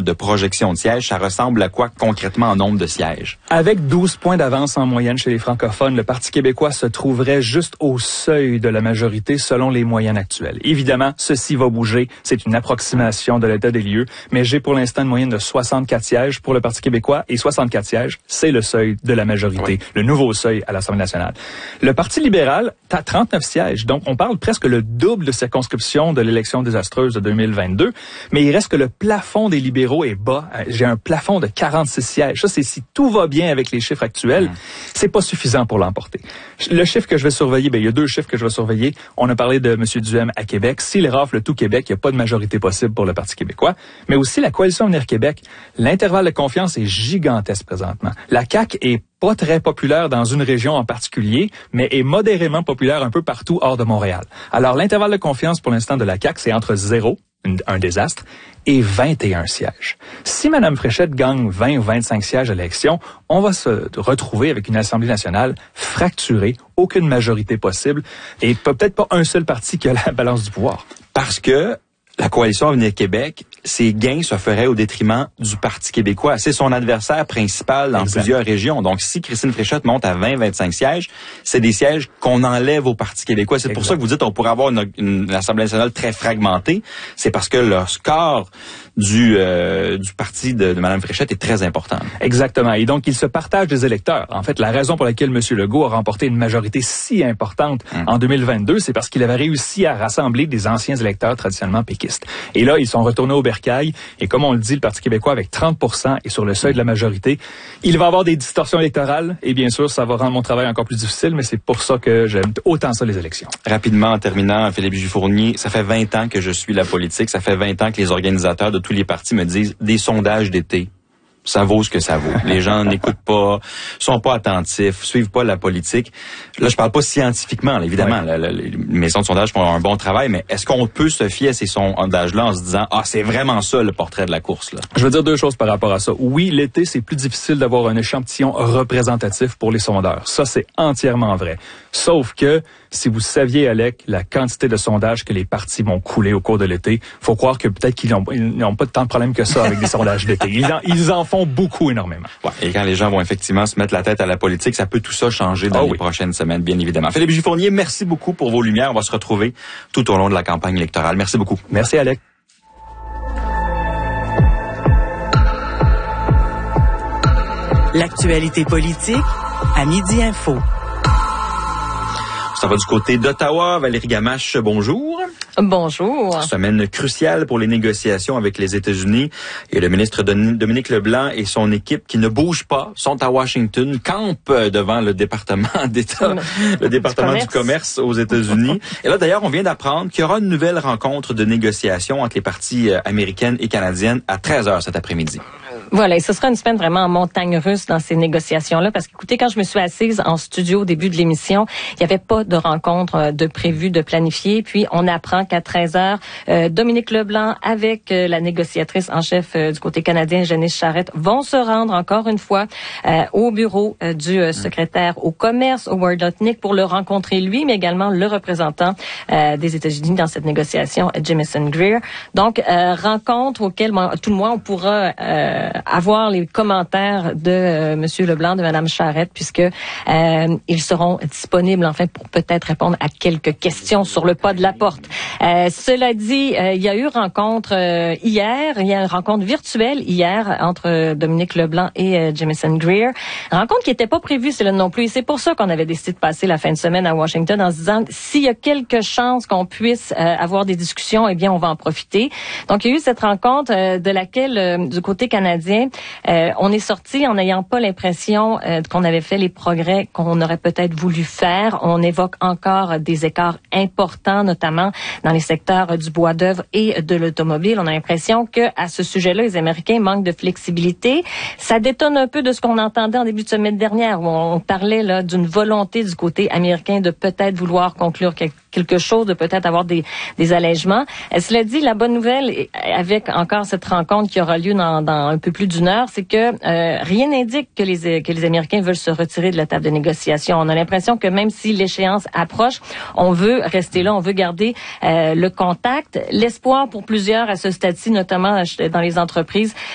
de projection de sièges, ça ressemble à quoi concrètement en nombre de sièges? Avec 12 points d'avance en moyenne chez les francophones, le Parti québécois se trouverait juste au seuil de la majorité selon les moyennes actuelles. Évidemment, ceci va bouger. C'est une approximation de l'état des lieux, mais j'ai pour l'instant une moyenne de 64 sièges pour le Parti québécois et 64 sièges, c'est le seuil de la majorité, le nouveau seuil à l'Assemblée nationale. Le Parti libéral a 39 sièges, donc on parle presque le double de circonscription de l'élection désastreuse de 2022, mais il reste que le plafond des libéraux est bas. J'ai un plafond de 46 sièges. Ça, c'est si tout va bien avec les chiffres actuels, c'est pas suffisant pour l'emporter. Le chiffre que je vais surveiller, il y a 2 chiffres que je vais surveiller. On a parlé de M. Duhem à Québec. S'il rafle tout Québec, il n'y a pas de majorité possible pour le Parti québécois. Mais aussi la Coalition Avenir Québec. L'intervalle de confiance est gigantesque présentement. La CAQ est pas très populaire dans une région en particulier, mais est modérément populaire un peu partout hors de Montréal. Alors, l'intervalle de confiance pour l'instant de la CAQ, c'est entre 0, un désastre, et 21 sièges. Si Mme Fréchette gagne 20 ou 25 sièges à l'élection, on va se retrouver avec une Assemblée nationale fracturée, aucune majorité possible, et peut-être pas un seul parti qui a la balance du pouvoir. Parce que la Coalition Avenir Québec, ses gains se feraient au détriment du Parti québécois. C'est son adversaire principal dans plusieurs régions. Donc, si Christine Fréchette monte à 20-25 sièges, c'est des sièges qu'on enlève au Parti québécois. C'est pour ça que vous dites qu'on pourrait avoir une Assemblée nationale très fragmentée. C'est parce que leur score du parti de Mme Fréchette est très important. Exactement. Et donc, ils se partagent des électeurs. En fait, la raison pour laquelle M. Legault a remporté une majorité si importante en 2022, c'est parce qu'il avait réussi à rassembler des anciens électeurs traditionnellement péquistes. Et là, ils sont retournés au bercail. Et comme on le dit, le Parti québécois, avec 30% et sur le seuil de la majorité, il va avoir des distorsions électorales. Et bien sûr, ça va rendre mon travail encore plus difficile, mais c'est pour ça que j'aime autant ça, les élections. Rapidement, en terminant, Philippe Gifournier, ça fait 20 ans que je suis la politique. Ça fait 20 ans que les organisateurs de tous les partis me disent des sondages d'été. Ça vaut ce que ça vaut. Les gens n'écoutent pas, sont pas attentifs, suivent pas la politique. Là, je parle pas scientifiquement, là, évidemment. Les maisons de sondage font un bon travail, mais est-ce qu'on peut se fier à ces sondages-là en se disant, c'est vraiment ça le portrait de la course, là? Je veux dire 2 choses par rapport à ça. Oui, l'été, c'est plus difficile d'avoir un échantillon représentatif pour les sondeurs. Ça, c'est entièrement vrai. Sauf que, si vous saviez, Alec, la quantité de sondages que les partis vont couler au cours de l'été, faut croire que peut-être qu'ils n'ont pas tant de problèmes que ça avec des sondages d'été. Ils en font beaucoup, énormément. Ouais, et quand les gens vont effectivement se mettre la tête à la politique, ça peut tout ça changer dans les prochaines semaines, bien évidemment. Philippe Gifournier, merci beaucoup pour vos lumières. On va se retrouver tout au long de la campagne électorale. Merci beaucoup. Merci, Alec. L'actualité politique à Midi Info. Ça va du côté d'Ottawa. Valérie Gamache, bonjour. Bonjour. Semaine cruciale pour les négociations avec les États-Unis. Et le ministre Dominique Leblanc et son équipe qui ne bougent pas, sont à Washington, campent devant le département d'État, le département du commerce aux États-Unis. Et là, d'ailleurs, on vient d'apprendre qu'il y aura une nouvelle rencontre de négociation entre les parties américaines et canadiennes à 13h cet après-midi. Voilà, et ce sera une semaine vraiment en montagne russe dans ces négociations-là, parce qu'écoutez, quand je me suis assise en studio au début de l'émission, il n'y avait pas de rencontre de prévue, de planifiée, puis on apprend qu'à 13h, Dominique Leblanc avec la négociatrice en chef du côté canadien, Janice Charette, vont se rendre encore une fois au bureau du secrétaire au commerce, Howard Lutnick, pour le rencontrer lui, mais également le représentant des États-Unis dans cette négociation, Jamieson Greer. Donc, rencontre auquel tout le mois on pourra avoir les commentaires de Monsieur Leblanc, de Madame Charette, puisque ils seront disponibles enfin pour peut-être répondre à quelques questions sur le pas de la porte. Cela dit, il y a eu rencontre hier, il y a une rencontre virtuelle hier entre Dominique Leblanc et Jamieson Greer. Rencontre qui n'était pas prévue, c'est là non plus. Et c'est pour ça qu'on avait décidé de passer la fin de semaine à Washington en se disant s'il y a quelque chance qu'on puisse avoir des discussions, eh bien on va en profiter. Donc il y a eu cette rencontre de laquelle du côté canadien, on est sorti en n'ayant pas l'impression qu'on avait fait les progrès qu'on aurait peut-être voulu faire. On évoque encore des écarts importants, notamment dans les secteurs du bois d'œuvre et de l'automobile. On a l'impression que à ce sujet-là, les Américains manquent de flexibilité. Ça détonne un peu de ce qu'on entendait en début de semaine dernière, où on parlait là d'une volonté du côté américain de peut-être vouloir conclure quelque chose, de peut-être avoir des allègements. Cela dit, la bonne nouvelle, avec encore cette rencontre qui aura lieu dans un peu plus d'1 heure, c'est que rien n'indique que les Américains veulent se retirer de la table de négociation. On a l'impression que même si l'échéance approche, on veut rester là, on veut garder le contact. L'espoir pour plusieurs à ce stade-ci, notamment dans les entreprises,